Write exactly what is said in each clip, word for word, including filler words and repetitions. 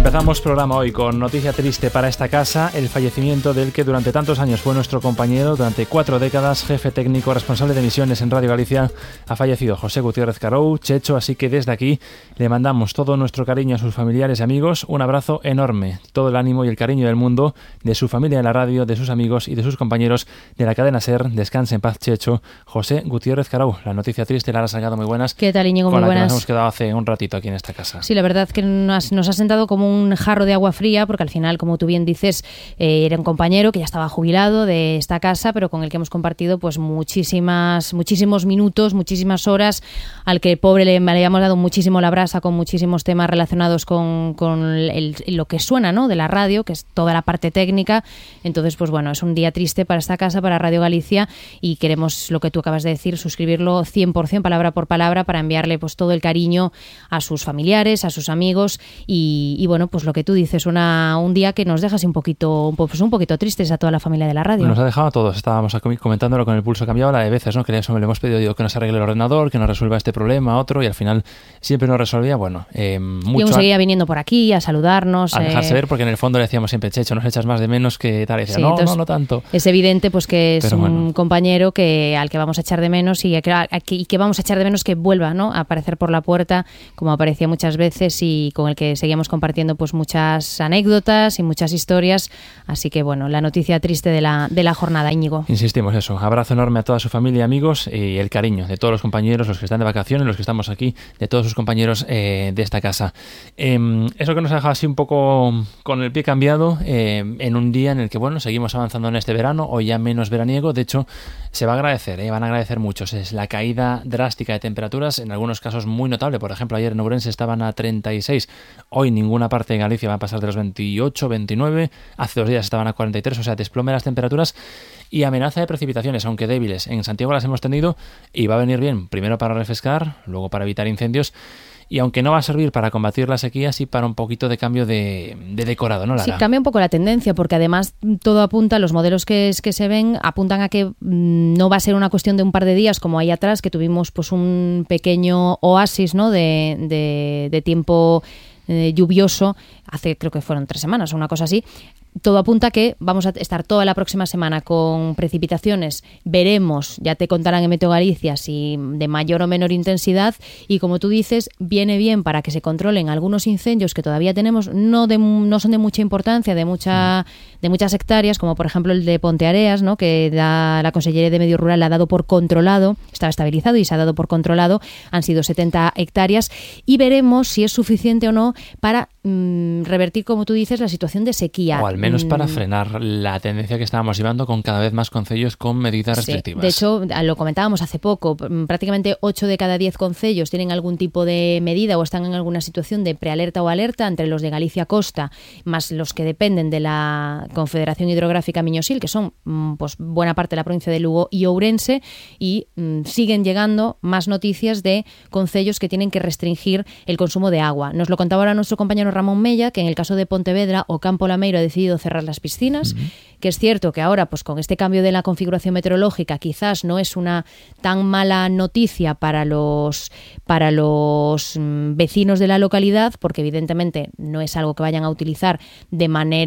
empezamos programa hoy con noticia triste para esta casa, el fallecimiento del que durante tantos años fue nuestro compañero, durante cuatro décadas, jefe técnico responsable de emisiones en Radio Galicia. Ha fallecido José Gutiérrez Carou, Checho, así que desde aquí le mandamos todo nuestro cariño a sus familiares y amigos, un abrazo enorme, todo el ánimo y el cariño del mundo, de su familia en la radio, de sus amigos y de sus compañeros de la cadena SER. Descanse en paz, Checho. José Gutiérrez Carou, la noticia triste, Lara Salgado, muy buenas. ¿Qué tal, Íñigo? Muy buenas. Con la que nos hemos quedado hace un ratito aquí en esta casa. Sí, la verdad que nos, nos ha sentado como un jarro de agua fría, porque al final, como tú bien dices, eh, era un compañero que ya estaba jubilado de esta casa, pero con el que hemos compartido pues muchísimas, muchísimos minutos, muchísimas horas, al que pobre le, le habíamos dado muchísimo la brasa con muchísimos temas relacionados con, con el, lo que suena, ¿no?, de la radio, que es toda la parte técnica. Entonces, pues bueno, es un día triste para esta casa, para Radio Galicia, y queremos, lo que tú acabas de decir, suscribirlo cien por ciento, palabra por palabra, para enviarle pues todo el cariño a sus familiares, a sus amigos, y, y bueno, pues lo que tú dices, una, un día que nos deja así un poquito, pues un poquito tristes a toda la familia de la radio. Nos ha dejado a todos, estábamos comentándolo con el pulso cambiado la de veces, ¿no? Que eso le hemos pedido digo, que nos arregle el ordenador, que nos resuelva este problema, otro, y al final siempre nos resolvía, bueno, eh, mucho. Y aún seguía viniendo por aquí a saludarnos. A dejarse eh... ver, porque en el fondo le decíamos siempre, Checho, nos echas más de menos que tal, y decía, sí, no, entonces, no, no tanto. Es evidente pues que es Pero un bueno. compañero que al que vamos a echar de menos y que, y que vamos a echar de menos que vuelva, ¿no?, a aparecer por la puerta, como aparecía muchas veces, y con el que seguíamos compartiendo pues muchas anécdotas y muchas historias. Así que bueno, la noticia triste de la, de la jornada, Íñigo. Insistimos eso, abrazo enorme a toda su familia y amigos, y el cariño de todos los compañeros, los que están de vacaciones, los que estamos aquí, de todos sus compañeros eh, de esta casa. Eh, eso que nos ha dejado así un poco con el pie cambiado eh, en un día en el que, bueno, seguimos avanzando en este verano, hoy ya menos veraniego. De hecho, se va a agradecer, eh, van a agradecer muchos, es la caída drástica de temperaturas, en algunos casos muy notable. Por ejemplo, ayer en Ourense estaban a treinta y seis, hoy ninguna parte de Galicia va a pasar de los veintiocho, veintinueve, hace dos días estaban a cuarenta y tres, o sea, desplome las temperaturas y amenaza de precipitaciones, aunque débiles. En Santiago las hemos tenido y va a venir bien, primero para refrescar, luego para evitar incendios, y aunque no va a servir para combatir la sequía, sí para un poquito de cambio de, de decorado, ¿no, Lara? Sí, cambia un poco la tendencia, porque además todo apunta, los modelos que, es, que se ven apuntan a que mmm, no va a ser una cuestión de un par de días como ahí atrás, que tuvimos pues un pequeño oasis, ¿no?, de, de, de tiempo eh, lluvioso, hace creo que fueron tres semanas o una cosa así. Todo apunta a que vamos a estar toda la próxima semana con precipitaciones. Veremos, ya te contarán en Meteo Galicia, si de mayor o menor intensidad. Y como tú dices, viene bien para que se controlen algunos incendios que todavía tenemos, no de no son de mucha importancia, de mucha de muchas hectáreas, como por ejemplo el de Ponteareas, ¿no?, que da, la Consellería de Medio Rural ha dado por controlado, estaba estabilizado y se ha dado por controlado. Han sido setenta hectáreas. Y veremos si es suficiente o no para mmm, revertir, como tú dices, la situación de sequía. O al menos para frenar la tendencia que estábamos llevando con cada vez más concellos con medidas restrictivas. Sí, de hecho, lo comentábamos hace poco, prácticamente ocho de cada diez concellos tienen algún tipo de medida o están en alguna situación de prealerta o alerta, entre los de Galicia Costa, más los que dependen de la Confederación Hidrográfica Miñosil, que son pues buena parte de la provincia de Lugo y Ourense, y mmm, siguen llegando más noticias de concellos que tienen que restringir el consumo de agua. Nos lo contaba ahora nuestro compañero Ramón Mella, que en el caso de Pontevedra o Campo Lameiro ha decidido cerrar las piscinas, uh-huh. que es cierto que ahora pues con este cambio de la configuración meteorológica quizás no es una tan mala noticia para los para los mm, vecinos de la localidad, porque evidentemente no es algo que vayan a utilizar de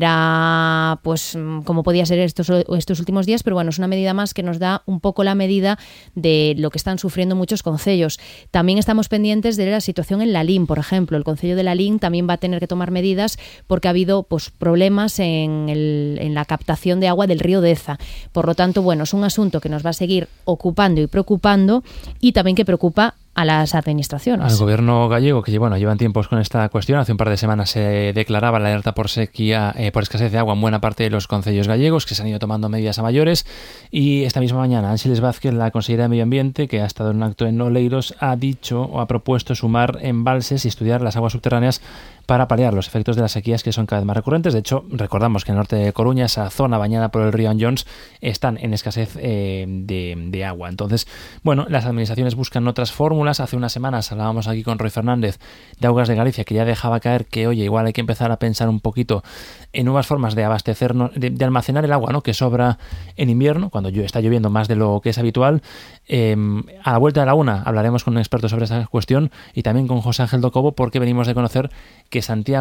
manera pues como podía ser estos, estos últimos días, pero bueno, es una medida más que nos da un poco la medida de lo que están sufriendo muchos concellos. También estamos pendientes de la situación en Lalín, por ejemplo. El concello de Lalín también va a tener que tomar medidas porque ha habido pues problemas en, el, en la captación de agua del río Deza. Por lo tanto, bueno, es un asunto que nos va a seguir ocupando y preocupando, y también que preocupa a las administraciones. Al gobierno gallego, que bueno, llevan tiempos con esta cuestión. Hace un par de semanas se declaraba la alerta por sequía, eh, por escasez de agua en buena parte de los concellos gallegos, que se han ido tomando medidas a mayores. Y esta misma mañana, Ángeles Vázquez, la consellera de Medio Ambiente, que ha estado en un acto en Oleiros, ha dicho o ha propuesto sumar embalses y estudiar las aguas subterráneas para paliar los efectos de las sequías que son cada vez más recurrentes. De hecho, recordamos que en el norte de Coruña, esa zona bañada por el río Anllóns, están en escasez eh, de, de agua. Entonces, bueno, las administraciones buscan otras fórmulas. Hace unas semanas hablábamos aquí con Roy Fernández de Augas de Galicia, que ya dejaba caer que, oye, igual hay que empezar a pensar un poquito en nuevas formas de abastecernos, de, de almacenar el agua, ¿no?, que sobra en invierno, cuando está lloviendo más de lo que es habitual. Eh, a la vuelta de la una hablaremos con un experto sobre esta cuestión, y también con José Ángel Docobo, porque venimos de conocer que Santiago,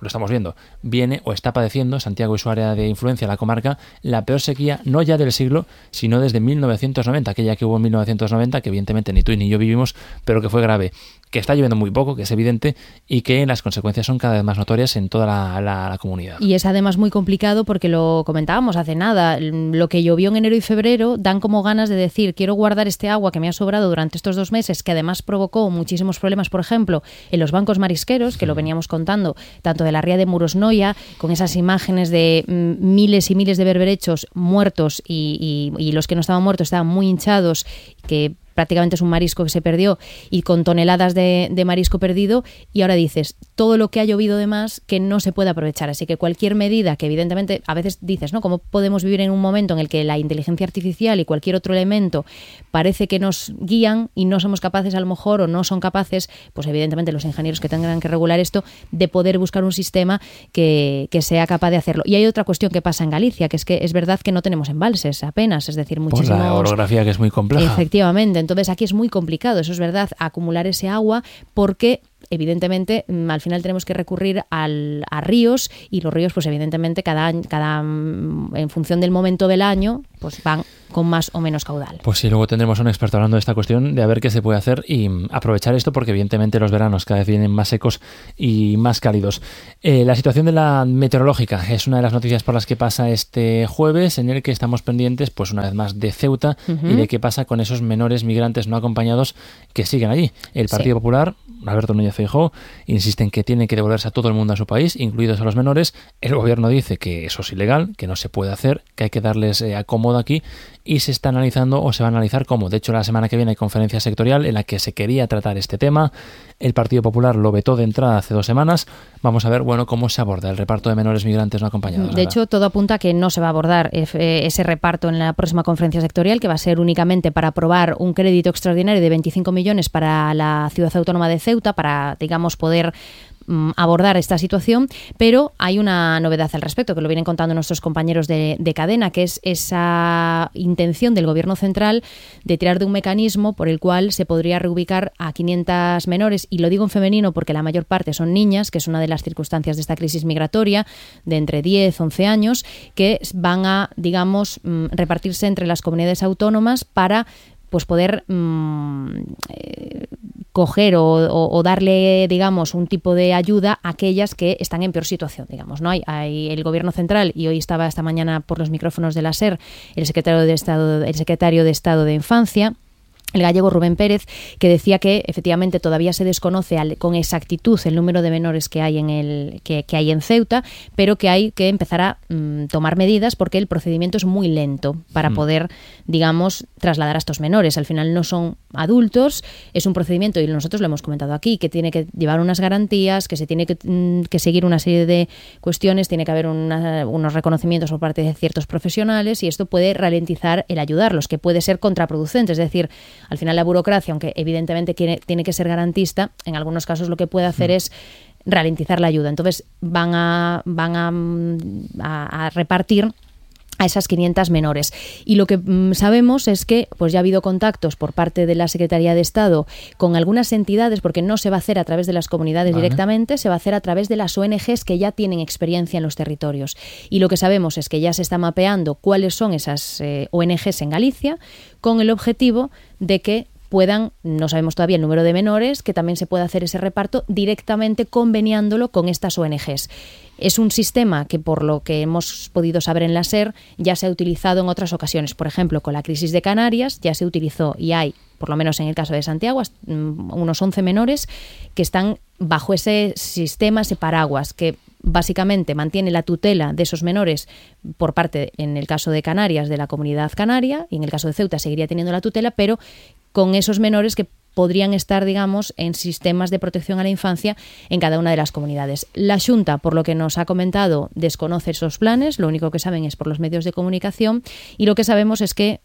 lo estamos viendo, viene o está padeciendo, Santiago y su área de influencia, la comarca, la peor sequía no ya del siglo, sino desde mil novecientos noventa, aquella que hubo en mil novecientos noventa, que evidentemente ni tú ni yo vivimos, pero que fue grave, que está lloviendo muy poco, que es evidente, y que las consecuencias son cada vez más notorias en toda la, la, la comunidad. Y es además muy complicado porque lo comentábamos hace nada, lo que llovió en enero y febrero dan como ganas de decir, quiero guardar este agua que me ha sobrado durante estos dos meses, que además provocó muchísimos problemas, por ejemplo, en los bancos marisqueros, que lo veníamos contando, tanto de la ría de Murosnoia, con esas imágenes de mm, miles y miles de berberechos muertos y, y, y los que no estaban muertos estaban muy hinchados, que prácticamente es un marisco que se perdió, y con toneladas de, de marisco perdido, y ahora dices, todo lo que ha llovido de más que no se puede aprovechar. Así que cualquier medida que evidentemente, a veces dices, ¿no? ¿Cómo podemos vivir en un momento en el que la inteligencia artificial y cualquier otro elemento parece que nos guían y no somos capaces a lo mejor, o no son capaces, pues evidentemente los ingenieros que tengan que regular esto, de poder buscar un sistema que, que sea capaz de hacerlo? Y hay otra cuestión que pasa en Galicia, que es que es verdad que no tenemos embalses apenas, es decir, muchísimos... Por la orografía, que es muy compleja. Efectivamente. Entonces aquí es muy complicado, eso es verdad, acumular ese agua, porque evidentemente al final tenemos que recurrir al, a ríos, y los ríos pues evidentemente cada año, cada en función del momento del año pues van con más o menos caudal. Pues sí, luego tendremos a un experto hablando de esta cuestión, de a ver qué se puede hacer y aprovechar esto, porque evidentemente los veranos cada vez vienen más secos y más cálidos. Eh, la situación de la meteorológica es una de las noticias por las que pasa este jueves, en el que estamos pendientes pues una vez más de Ceuta uh-huh. y de qué pasa con esos menores migrantes no acompañados que siguen allí. El Partido sí. Popular, Alberto Núñez Feijóo, insiste en que tiene que devolverse a todo el mundo a su país, incluidos a los menores. El gobierno dice que eso es ilegal, que no se puede hacer, que hay que darles eh, acomodo aquí, y se está analizando o se va a analizar cómo. De hecho, la semana que viene hay conferencia sectorial en la que se quería tratar este tema. El Partido Popular lo vetó de entrada hace dos semanas. Vamos a ver, bueno, cómo se aborda el reparto de menores migrantes no acompañados. De Nada. hecho, todo apunta a que no se va a abordar ese reparto en la próxima conferencia sectorial, que va a ser únicamente para aprobar un crédito extraordinario de veinticinco millones para la ciudad autónoma de Ceuta, para, digamos, poder abordar esta situación, pero hay una novedad al respecto, que lo vienen contando nuestros compañeros de, de cadena, que es esa intención del gobierno central de tirar de un mecanismo por el cual se podría reubicar a quinientos menores, y lo digo en femenino porque la mayor parte son niñas, que es una de las circunstancias de esta crisis migratoria, de entre diez, once años, que van a, digamos, repartirse entre las comunidades autónomas para pues poder mmm, eh, coger o, o, o darle, digamos, un tipo de ayuda a aquellas que están en peor situación, digamos, ¿no? Hay, hay el gobierno central, y hoy estaba esta mañana por los micrófonos de la SER el secretario de Estado, el secretario de Estado de Infancia, el gallego Rubén Pérez, que decía que efectivamente todavía se desconoce al, con exactitud el número de menores que hay en el que, que hay en Ceuta, pero que hay que empezar a mm, tomar medidas, porque el procedimiento es muy lento para mm. poder, digamos, trasladar a estos menores. Al final no son adultos, es un procedimiento, y nosotros lo hemos comentado aquí, que tiene que llevar unas garantías, que se tiene que, mm, que seguir una serie de cuestiones, tiene que haber una, unos reconocimientos por parte de ciertos profesionales, y esto puede ralentizar el ayudarlos, que puede ser contraproducente. Es decir, al final la burocracia, aunque evidentemente tiene, tiene que ser garantista, en algunos casos lo que puede hacer mm. es ralentizar la ayuda. Entonces van a, van a, a, a repartir a esas quinientas menores. Y lo que mm, sabemos es que pues ya ha habido contactos por parte de la Secretaría de Estado con algunas entidades, porque no se va a hacer a través de las comunidades vale. directamente, se va a hacer a través de las O N Ges que ya tienen experiencia en los territorios. Y lo que sabemos es que ya se está mapeando cuáles son esas eh, O N Ges en Galicia, con el objetivo de que puedan, no sabemos todavía el número de menores, que también se pueda hacer ese reparto directamente conveniándolo con estas O N Ges. Es un sistema que, por lo que hemos podido saber en la SER, ya se ha utilizado en otras ocasiones. Por ejemplo, con la crisis de Canarias ya se utilizó, y hay, por lo menos en el caso de Santiago, unos once menores que están bajo ese sistema, ese paraguas, que básicamente mantiene la tutela de esos menores por parte, en el caso de Canarias, de la Comunidad Canaria, y en el caso de Ceuta seguiría teniendo la tutela, pero con esos menores que podrían estar, digamos, en sistemas de protección a la infancia en cada una de las comunidades. La Xunta, por lo que nos ha comentado, desconoce esos planes, lo único que saben es por los medios de comunicación, y lo que sabemos es que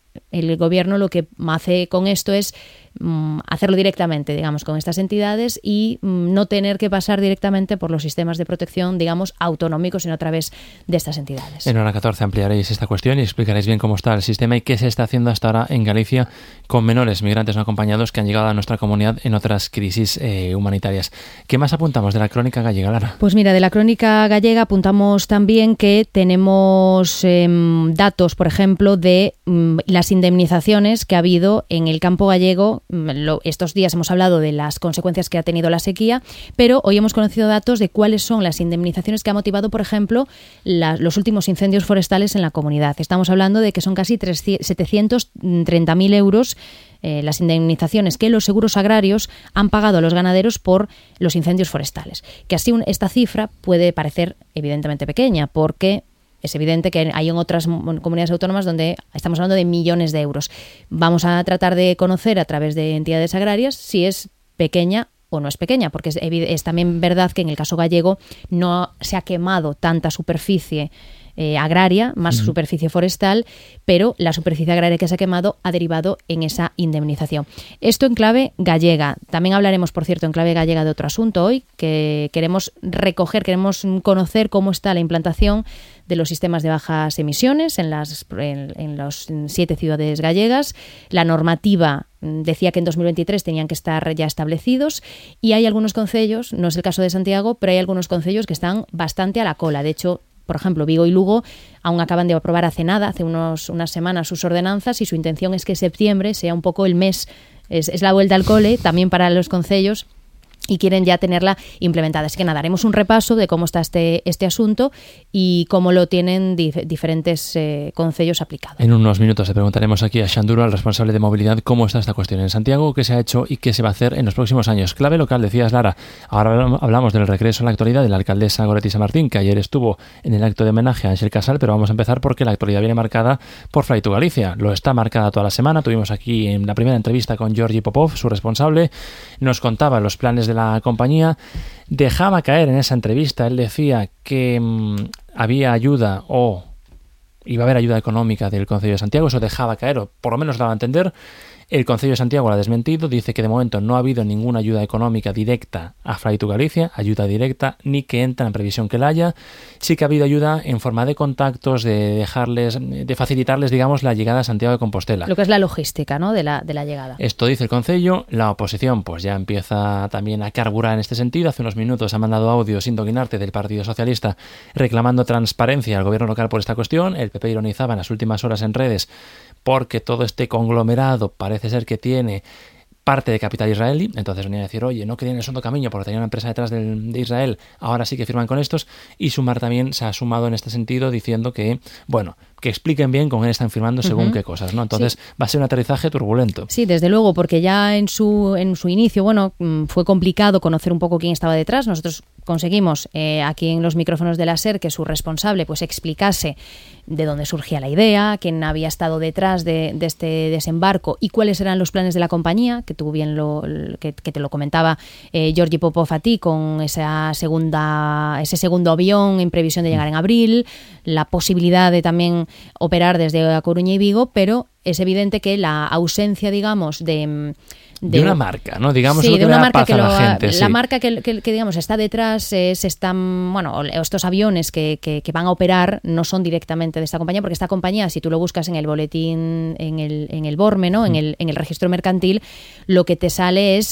el gobierno lo que hace con esto es mm, hacerlo directamente, digamos, con estas entidades y mm, no tener que pasar directamente por los sistemas de protección, digamos, autonómicos, sino a través de estas entidades. En Hora catorce ampliaréis esta cuestión y explicaréis bien cómo está el sistema y qué se está haciendo hasta ahora en Galicia con menores migrantes no acompañados que han llegado a nuestra comunidad en otras crisis eh, humanitarias. ¿Qué más apuntamos de la crónica gallega, Lara? Pues mira, de la crónica gallega apuntamos también que tenemos eh, datos, por ejemplo, de mm, las indemnizaciones que ha habido en el campo gallego. Lo, estos días hemos hablado de las consecuencias que ha tenido la sequía, pero hoy hemos conocido datos de cuáles son las indemnizaciones que ha motivado, por ejemplo, la, los últimos incendios forestales en la comunidad. Estamos hablando de que son casi setecientos treinta mil euros eh, las indemnizaciones que los seguros agrarios han pagado a los ganaderos por los incendios forestales. Que así un, esta cifra puede parecer evidentemente pequeña, porque es evidente que hay en otras comunidades autónomas donde estamos hablando de millones de euros. Vamos a tratar de conocer a través de entidades agrarias si es pequeña o no es pequeña, porque es, es también verdad que en el caso gallego no se ha quemado tanta superficie eh, agraria, más uh-huh. superficie forestal, pero la superficie agraria que se ha quemado ha derivado en esa indemnización. Esto en clave gallega. También hablaremos, por cierto, en clave gallega de otro asunto hoy, que queremos recoger, queremos conocer cómo está la implantación de los sistemas de bajas emisiones en las en, en las siete ciudades gallegas. La normativa decía que en dos mil veintitrés tenían que estar ya establecidos y hay algunos concellos, no es el caso de Santiago, pero hay algunos concellos que están bastante a la cola. De hecho, por ejemplo, Vigo y Lugo aún acaban de aprobar hace nada, hace unos, unas semanas, sus ordenanzas y su intención es que septiembre sea un poco el mes, es, es la vuelta al cole también para los concellos, y quieren ya tenerla implementada. Así que nada, haremos un repaso de cómo está este, este asunto y cómo lo tienen dif- diferentes eh, concellos aplicados. En unos minutos le preguntaremos aquí a Xanduro, al responsable de movilidad, cómo está esta cuestión en Santiago, qué se ha hecho y qué se va a hacer en los próximos años. Clave local, decías, Lara. Ahora hablamos del regreso a la actualidad de la alcaldesa Goretti San Martín, que ayer estuvo en el acto de homenaje a Ángel Casal, pero vamos a empezar porque la actualidad viene marcada por Fly to Galicia. Lo está marcada toda la semana. Tuvimos aquí en la primera entrevista con Georgi Popov, su responsable. Nos contaba los planes de la compañía. Dejaba caer en esa entrevista, él decía que mmm, había ayuda o iba a haber ayuda económica del Concello de Santiago, eso dejaba caer, o por lo menos daba a entender. El Concello de Santiago lo ha desmentido, dice que de momento no ha habido ninguna ayuda económica directa a Fly to Galicia, ayuda directa, ni que entra en previsión que la haya. Sí que ha habido ayuda en forma de contactos, de dejarles, de facilitarles, digamos, la llegada a Santiago de Compostela. Lo que es la logística, ¿no?, de la, de la llegada. Esto dice el Concello. La oposición pues ya empieza también a carburar en este sentido. Hace unos minutos ha mandado audio Sinto Guinarte del Partido Socialista reclamando transparencia al gobierno local por esta cuestión. El P P ironizaba en las últimas horas en redes porque todo este conglomerado parece ser que tiene parte de capital israelí, entonces venía a decir, oye, no querían el Sondo Camino porque tenía una empresa detrás de, de Israel, ahora sí que firman con estos, y Sumar también se ha sumado en este sentido diciendo que, bueno, que expliquen bien con quién están firmando según uh-huh. qué cosas, ¿no? Entonces sí. Va a ser un aterrizaje turbulento. Sí, desde luego, porque ya en su en su inicio, bueno, fue complicado conocer un poco quién estaba detrás. Nosotros conseguimos eh, aquí en los micrófonos de la SER que su responsable pues explicase de dónde surgía la idea, quién había estado detrás de, de este desembarco y cuáles eran los planes de la compañía, que tú bien lo que, que te lo comentaba eh, Georgi Popov a ti, con esa segunda ese segundo avión en previsión de llegar en abril, la posibilidad de también operar desde A Coruña y Vigo, pero es evidente que la ausencia, digamos, de... De, de una marca, ¿no? Digamos, sí, lo que de una da marca paz que a la lo, gente. La sí. marca que, que, que, digamos, está detrás es están, bueno, estos aviones que, que, que van a operar no son directamente de esta compañía, porque esta compañía, si tú lo buscas en el boletín, en el, en el BORME, ¿no? En el, en el registro mercantil, lo que te sale es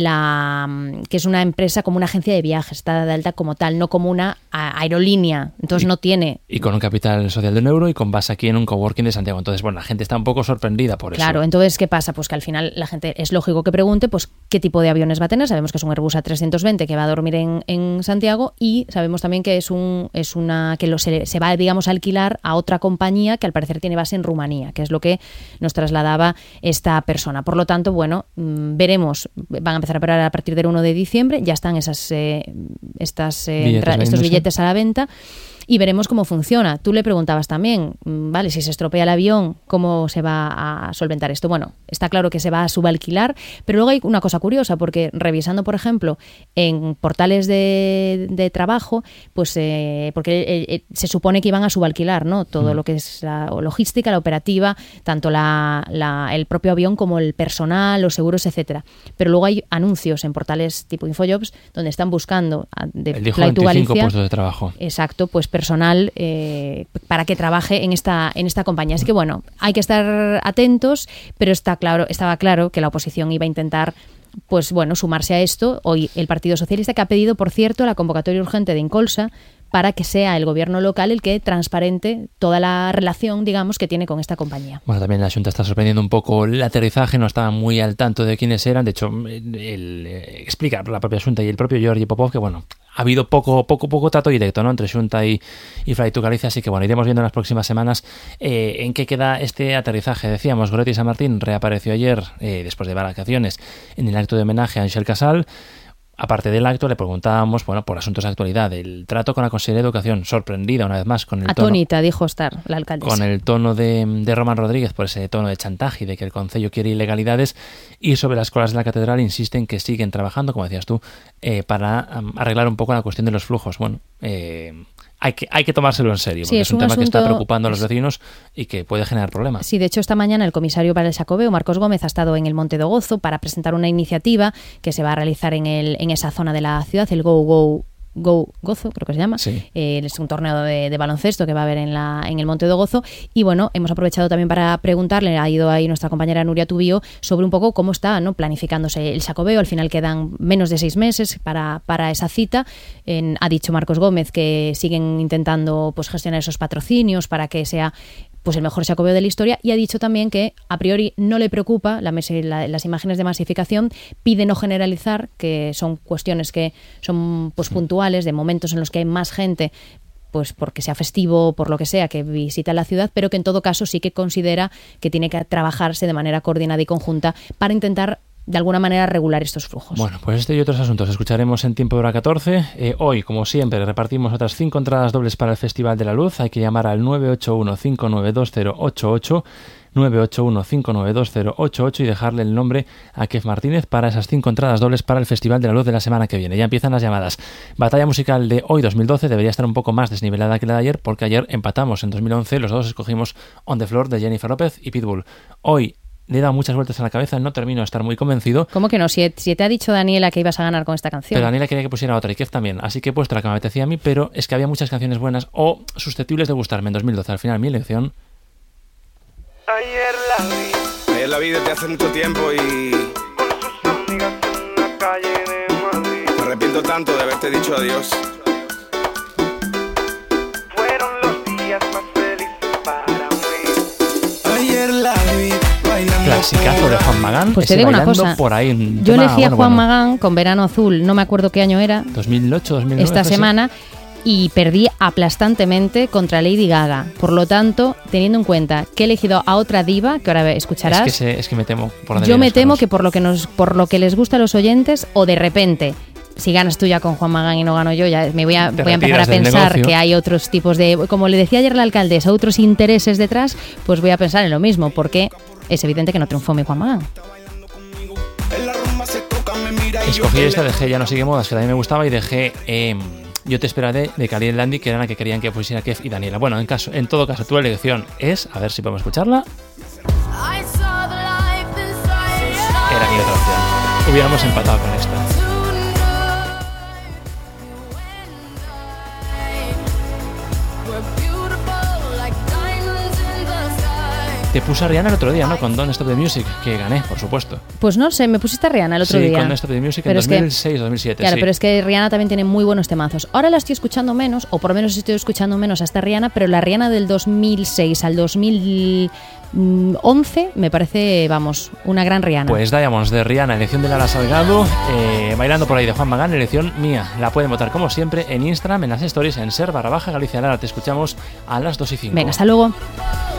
la que es una empresa como una agencia de viajes, está de alta como tal, no como una aerolínea. Entonces y, no tiene... Y con un capital social de un euro y con base aquí en un coworking de Santiago. Entonces, bueno, la gente está un poco sorprendida por claro, eso. Claro, entonces, ¿qué pasa? Pues que al final la gente, es lógico que pregunte, pues, qué tipo de aviones va a tener. Sabemos que es un Airbus A trescientos veinte que va a dormir en, en Santiago, y sabemos también que es un es una que lo, se, se va, digamos, a alquilar a otra compañía que al parecer tiene base en Rumanía, que es lo que nos trasladaba esta persona. Por lo tanto, bueno, veremos. Van a empezar a operar a partir del uno de diciembre. Ya están esas eh, estas eh, billetes, estos billetes a la venta. y veremos cómo funciona. Tú le preguntabas también, vale, si se estropea el avión, ¿cómo se va a solventar esto? Bueno, está claro que se va a subalquilar, pero luego hay una cosa curiosa, porque revisando, por ejemplo, en portales de, de trabajo, pues eh, porque eh, eh, se supone que iban a subalquilar, ¿no? Todo mm. lo que es la logística, la operativa, tanto la, la, el propio avión como el personal, los seguros, etcétera. Pero luego hay anuncios en portales tipo Infojobs donde están buscando de Él dijo Fly to veinticinco Galicia, puestos de trabajo. Exacto, pues personal eh, para que trabaje en esta en esta compañía. Así que bueno, hay que estar atentos, pero está claro, estaba claro que la oposición iba a intentar, pues bueno, sumarse a esto. Hoy el Partido Socialista, que ha pedido, por cierto, la convocatoria urgente de Incolsa para que sea el gobierno local el que transparente toda la relación, digamos, que tiene con esta compañía. Bueno, también la Xunta está sorprendiendo un poco el aterrizaje, no estaba muy al tanto de quiénes eran. De hecho, el, el, explica la propia Xunta y el propio Jordi Popov que, bueno, ha habido poco poco poco trato directo, ¿no?, entre Xunta y, y Fly to Galicia, así que bueno, iremos viendo en las próximas semanas eh, en qué queda este aterrizaje. Decíamos, Goretti San Martín reapareció ayer, eh, después de vacaciones, en el acto de homenaje a Ángel Casal. Aparte del acto, le preguntábamos, bueno, por asuntos de actualidad, el trato con la Consejería de Educación, sorprendida una vez más con el Atónita, tono, dijo estar la alcaldesa. Con el tono de, de Román Rodríguez, por ese tono de chantaje y de que el Concello quiere ilegalidades, y sobre las colas de la catedral insisten que siguen trabajando, como decías tú, eh, para um, arreglar un poco la cuestión de los flujos. Bueno, eh, hay que hay que tomárselo en serio, porque sí, es, es un, un tema asunto que está preocupando a los vecinos y que puede generar problemas. Sí, de hecho, esta mañana el comisario para el Xacobeo, Marcos Gómez, ha estado en el Monte do Gozo para presentar una iniciativa que se va a realizar en el en esa zona de la ciudad, el Go Go Go Gozo, creo que se llama. Sí. Eh, es un torneo de, de baloncesto que va a haber en la en el Monte do Gozo. Y bueno, hemos aprovechado también para preguntarle, ha ido ahí nuestra compañera Nuria Tubío, sobre un poco cómo está, ¿no?, planificándose el Xacobeo. Al final quedan menos de seis meses para, para esa cita. En, ha dicho Marcos Gómez que siguen intentando, pues, gestionar esos patrocinios para que sea, pues, el mejor Xacobeo de la historia, y ha dicho también que a priori no le preocupa la, la, las imágenes de masificación, pide no generalizar, que son cuestiones que son, pues, puntuales, de momentos en los que hay más gente, pues porque sea festivo, por lo que sea, que visita la ciudad, pero que en todo caso sí que considera que tiene que trabajarse de manera coordinada y conjunta para intentar de alguna manera regular estos flujos. Bueno, pues este y otros asuntos escucharemos en Tiempo de Hora catorce. Eh, hoy, como siempre, repartimos otras cinco entradas dobles para el Festival de la Luz. Hay que llamar al nueve ocho uno, cinco nueve dos cero ocho ocho, nueve ocho uno, cinco nueve dos cero ocho ocho y dejarle el nombre a Kev Martínez para esas cinco entradas dobles para el Festival de la Luz de la semana que viene. Ya empiezan las llamadas. Batalla musical de hoy, dos mil doce, debería estar un poco más desnivelada que la de ayer, porque ayer empatamos en dos mil once, los dos escogimos On the Floor de Jennifer López y Pitbull. Hoy le he dado muchas vueltas a la cabeza, no termino de estar muy convencido. ¿Cómo que no? Si, si te ha dicho Daniela que ibas a ganar con esta canción. Pero Daniela quería que pusiera otra y Kev también, así que he puesto la que me apetecía a mí, pero es que había muchas canciones buenas o susceptibles de gustarme en dos mil doce. Al final mi elección... Ayer la vi, ayer la vi desde hace mucho tiempo y... con sus amigas en la calle de Madrid. Me arrepiento tanto de haberte dicho adiós. Fueron los días más felices para mí. Ayer la vi. Clasicazo de Juan Magán. Pues te digo una cosa, por ahí un yo tema, elegí a bueno, Juan bueno. Magán con Verano Azul, no me acuerdo qué año era, dos mil ocho, dos mil nueve, esta semana, y perdí aplastantemente contra Lady Gaga. Por lo tanto, teniendo en cuenta que he elegido a otra diva, que ahora escucharás, es que, se, es que me temo por donde yo me vienes, temo Carlos. que por lo que nos, por lo que les gusta a los oyentes, o de repente, si ganas tú ya con Juan Magán y no gano yo, ya me voy a, voy a empezar a pensar que hay otros tipos de, como le decía ayer la alcaldesa, otros intereses detrás, pues voy a pensar en lo mismo, porque es evidente que no triunfó mi Juan Magán. Escogí esta, dejé Ya no sigue modas, que también me gustaba, y dejé eh, Yo te esperaré de Cali y Landy, que eran la que querían que pusiera Kev y Daniela. Bueno, en caso, en todo caso, tu elección es, a ver si podemos escucharla. Era mi otra opción. Hubiéramos empatado con esta. Te puse a Rihanna el otro día, ¿no? Con Don't Stop the Music, que gané, por supuesto. Pues no sé, me pusiste a Rihanna el otro sí, día. Sí, con Don't Stop the Music pero en dos mil seis, dos mil siete. Claro, sí. pero es que Rihanna también tiene muy buenos temazos. Ahora la estoy escuchando menos, o por lo menos estoy escuchando menos a esta Rihanna, pero la Rihanna del dos mil seis al dos mil once me parece, vamos, una gran Rihanna. Pues Diamonds de Rihanna, elección de Lara Salgado, eh, Bailando por ahí de Juan Magán, elección mía. La pueden votar como siempre en Instagram, en las stories, en ser barra baja Galicia Lara. Te escuchamos a las dos y cinco. Venga, hasta luego.